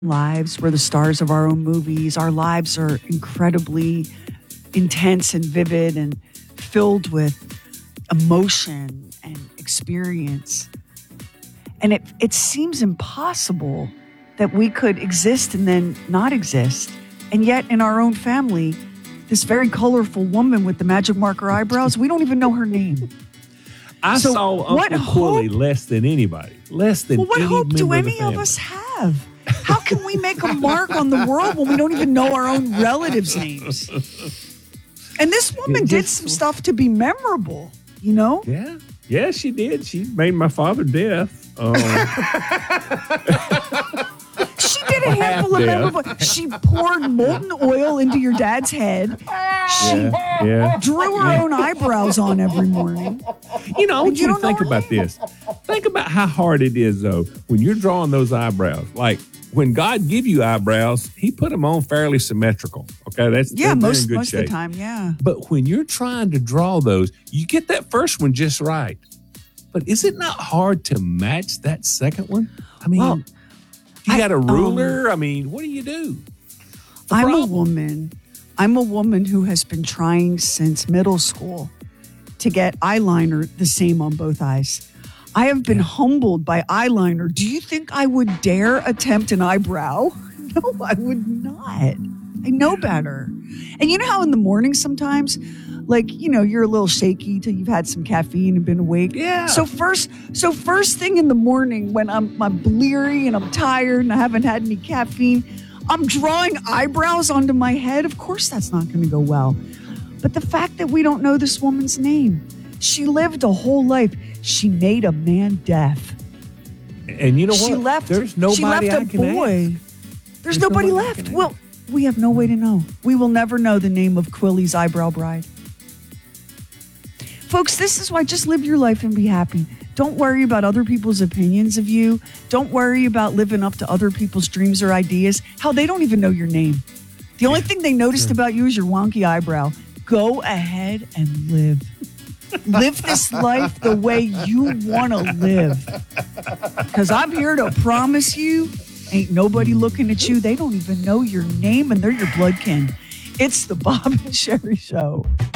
lives. We're the stars of our own movies. Our lives are incredibly intense and vivid and filled with emotion and experience. And it seems impossible that we could exist and then not exist. And yet in our own family, this very colorful woman with the magic marker eyebrows, we don't even know her name. I saw Uncle Quilly less than anybody. Less than what any hope do member any of us have? How can we make a mark on the world when we don't even know our own relatives' names? And this woman did some stuff to be memorable, you know? Yeah. Yeah, she did. She made my father deaf. She did a handful of memorable. She poured molten oil into your dad's head. She drew her own eyebrows on every morning. You know, I want you to think about this. Think about how hard it is, though, when you're drawing those eyebrows. Like, when God give you eyebrows, he put them on fairly symmetrical. Okay, that's most in good most shape. of the time, yeah. But when you're trying to draw those, you get that first one just right. But is it not hard to match that second one? I mean, you got a ruler? I mean, what do you do? I'm a woman who has been trying since middle school to get eyeliner the same on both eyes. I have been humbled by eyeliner. Do you think I would dare attempt an eyebrow? No, I would not. I know better. And you know how in the morning sometimes, like, you know, you're a little shaky till you've had some caffeine and been awake. Yeah. So first thing in the morning when I'm bleary and I'm tired and I haven't had any caffeine, I'm drawing eyebrows onto my head. Of course that's not going to go well. But the fact that we don't know this woman's name, she lived a whole life. She made a man deaf. And you know what? There's nobody I can ask. There's nobody left. Well, we have no way to know. We will never know the name of Quilly's eyebrow bride. Folks, this is why just live your life and be happy. Don't worry about other people's opinions of you. Don't worry about living up to other people's dreams or ideas. Hell, they don't even know your name. The only thing they noticed about you is your wonky eyebrow. Go ahead and live. Live this life the way you want to live. Because I'm here to promise you, ain't nobody looking at you. They don't even know your name and they're your blood kin. It's the Bob and Sheri Show.